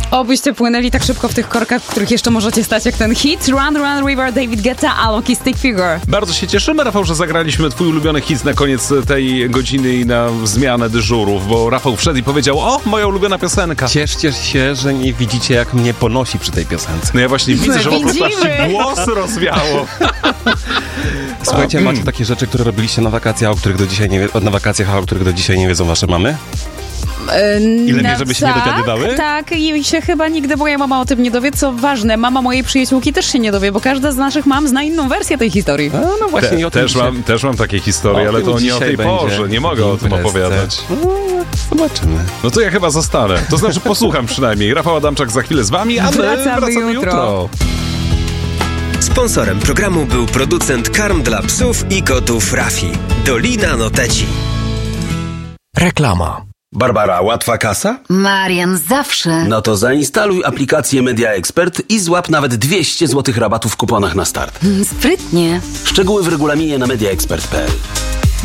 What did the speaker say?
Obyście płynęli tak szybko w tych korkach, w których jeszcze możecie stać, jak ten hit Run Run River, David Guetta, Alok i Stick Figure. Bardzo się cieszymy, Rafał, że zagraliśmy twój ulubiony hit na koniec tej godziny i na zmianę dyżurów, bo Rafał wszedł i powiedział: o, moja ulubiona piosenka. Cieszcie się, że nie widzicie, jak mnie ponosi przy tej piosence. No ja właśnie widzę, że po prostu aż Widzimy. ci włosy rozwiało. Słuchajcie, macie takie rzeczy, które robiliście na wakacjach, o których do dzisiaj nie wiedzą wasze mamy? Ile wie, żeby się nie dowiadywały? Tak, i się chyba nigdy moja mama o tym nie dowie. Co ważne, mama mojej przyjaciółki też się nie dowie, bo każda z naszych mam zna inną wersję tej historii. No właśnie, nie o tym Też mam takie historie, ale to nie o tej porze. Nie mogę o tym opowiadać. Zobaczymy. No to ja chyba zostanę. To znaczy posłucham przynajmniej. Rafał Adamczak za chwilę z wami, a my Wracamy jutro. Sponsorem programu był producent karm dla psów i kotów Rafi. Dolina Noteci. Reklama. Barbara, łatwa kasa? Marian, zawsze. No to zainstaluj aplikację Media Expert i złap nawet 200 zł rabatu w kuponach na start. Sprytnie. Szczegóły w regulaminie na mediaexpert.pl.